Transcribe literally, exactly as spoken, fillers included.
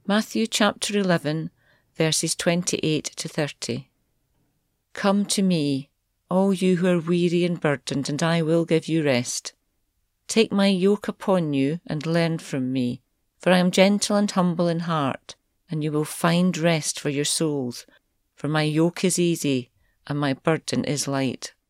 Matthew chapter eleven, verses twenty-eight to thirty. Come to me, all you who are weary and burdened, and I will give you rest. Take my yoke upon you and learn from me, for I am gentle and humble in heart, and you will find rest for your souls. For my yoke is easy and my burden is light.